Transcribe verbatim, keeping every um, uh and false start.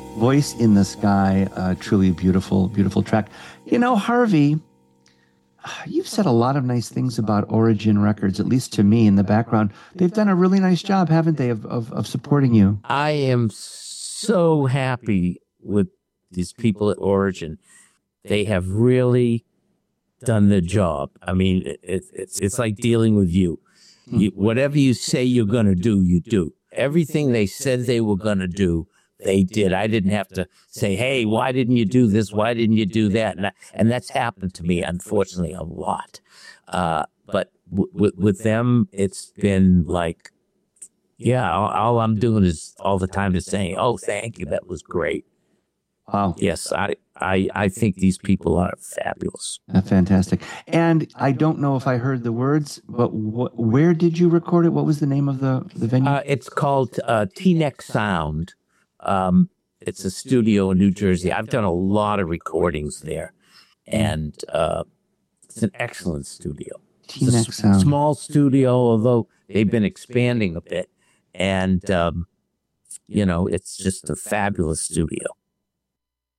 Voice in the Sky, uh, truly beautiful, beautiful track. You know, Harvey, you've said a lot of nice things about Origin Records, at least to me in the background. They've done a really nice job, haven't they, of, of, of supporting you? I am so happy with these people at Origin. They have really done the job. I mean, it, it, it's it's like dealing with you. you. Whatever you say you're going to do, you do. Everything they said they were going to do, they did. I didn't have to say, hey, why didn't you do this? Why didn't you do that? And, I, and that's happened to me, unfortunately, a lot. Uh, but w- w- with them, it's been like, yeah, all, all I'm doing is all the time is saying, oh, thank you. That was great. Wow. Yes, I, I, I think these people are fabulous. Uh, fantastic. And I don't know if I heard the words, but wh- where did you record it? What was the name of the, the venue? Uh, it's called uh, T-Neck Sound. Um, it's a studio in New Jersey. I've done a lot of recordings there, and uh, it's an excellent studio. T-Neck It's a Sound. small studio, although they've been expanding a bit, and um, you know, it's just a fabulous studio.